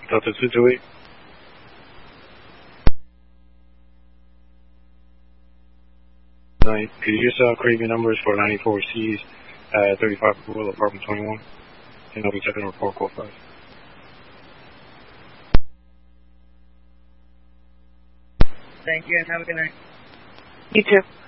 Delta 228. Could you just create your numbers for 94Cs at 35 Will, apartment 21? And I'll be checking report code 5. Thank you and have a good night. You too.